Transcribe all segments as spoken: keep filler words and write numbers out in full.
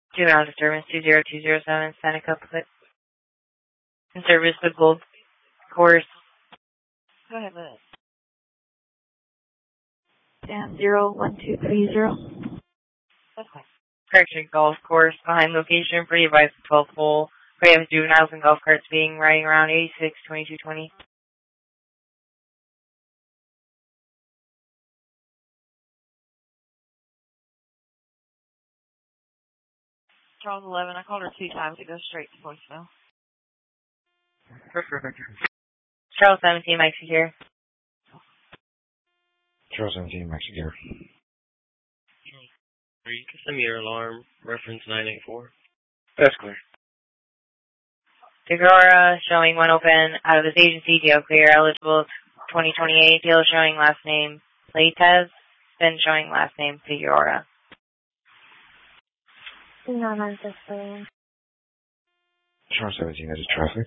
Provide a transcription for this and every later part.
Juvenile disturbance two zero two zero seven, Seneca Put. In service with Gold Course. Go ahead, Liz. Dan zero one two three zero. Okay. Correction Golf Course behind location for device twelfth hole. We have juveniles and golf carts being riding around eighty-six twenty-two twenty. Charles eleven. I called her two times. It goes straight to voicemail. Charles seventeen, Mike here. Charles seventeen, Mike here. Or you can send me your alarm, reference nine eight four. That's clear. Figueroa showing one open out of his agency, deal clear, eligible twenty twenty-eight, deal showing last name Latez, then showing last name Figueroa. No, no, just saying. Charles seventeen, that is traffic.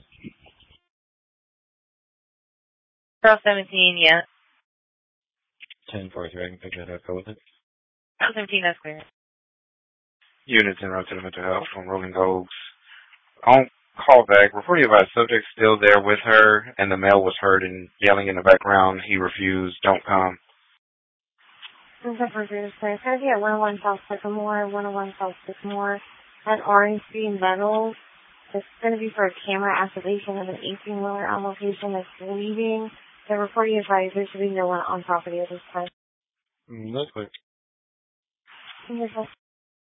Charles seventeen, yeah. ten forty-three, I can pick that up. Go with it. Charles seventeen, that's clear. Units en route to the mental health from Rolling Oaks. On call back, reporting about a subject still there with her, and the male was heard in yelling in the background. He refused. Don't come. This is a first place. It's going to be at one oh one South Sycamore, one oh one South Sycamore, at Orange Street Metals. It's going to be for a camera activation of an eighteen-wheeler on location that's leaving. The reporting advised there should be no one on property at this time. Mm, that's quick. Yes,